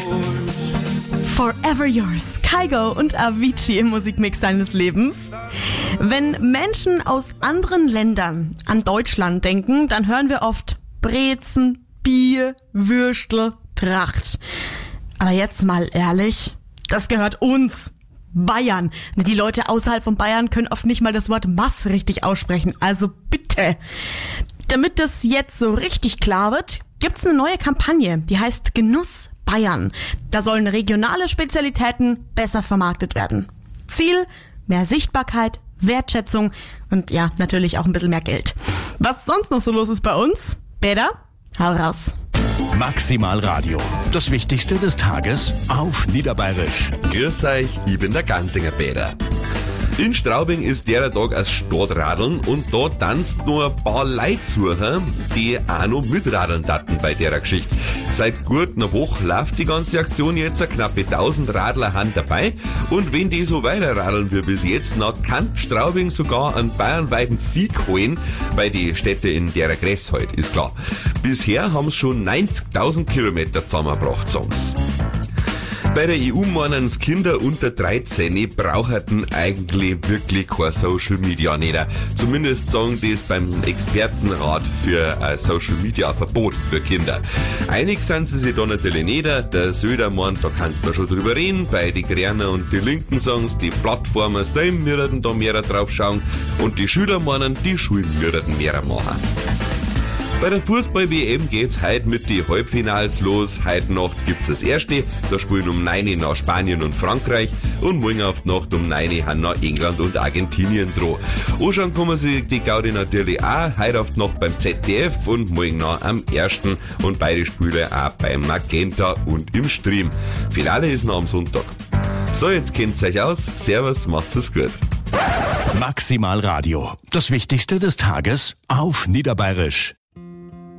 Forever Yours, Kygo und Avicii im Musikmix deines Lebens. Wenn Menschen aus anderen Ländern an Deutschland denken, dann hören wir oft Brezen, Bier, Würstel, Tracht. Aber jetzt mal ehrlich, das gehört uns, Bayern. Die Leute außerhalb von Bayern können oft nicht mal das Wort Mass richtig aussprechen, also bitte. Damit das jetzt so richtig klar wird, gibt's eine neue Kampagne, die heißt Genuss Bayern. Da sollen regionale Spezialitäten besser vermarktet werden. Ziel: mehr Sichtbarkeit, Wertschätzung und ja, natürlich auch ein bisschen mehr Geld. Was sonst noch so los ist bei uns? Bäder, hau raus. Maximal Radio. Das Wichtigste des Tages auf Niederbayerisch. Grüß euch, ich bin der Ganzinger Bäder. In Straubing ist der Tag als Stadtradeln und da tanzt nur ein paar Leitsucher, die auch noch mitradeln daten bei der Geschichte. Seit gut einer Woche läuft die ganze Aktion jetzt, knappe 1000 Radler haben dabei und wenn die so weiter radeln wie bis jetzt, dann kann Straubing sogar einen bayernweiten Sieg holen bei die Städte in der Gräss heute, ist klar. Bisher haben es schon 90.000 Kilometer zusammengebracht, sagen's. Bei der EU meinen Kinder unter 13 brauchten eigentlich wirklich kein Social Media nicht. Zumindest sagen die es beim Expertenrat für ein Social Media Verbot für Kinder. Einig sind sie sich da natürlich nicht. Der Söder meint, da kann man schon drüber reden. Bei die Grünen und die Linken sagen es, die Plattformen selber würden da mehr drauf schauen. Und die Schüler meinen, die Schulen würden mehr machen. Bei der Fußball-WM geht's heute mit die Halbfinals los. Heute Nacht gibt's das erste. Da spielen um 9 nach Spanien und Frankreich. Und morgen auf die Nacht um 9 haben noch England und Argentinien dran. Anschauen kann man sich die Gaudi natürlich auch. Heute auf die Nacht beim ZDF und morgen noch am 1. Und beide Spiele auch beim Magenta und im Stream. Finale ist noch am Sonntag. So, jetzt kennt's euch aus. Servus, macht's es gut. Maximal Radio. Das Wichtigste des Tages auf Niederbayerisch.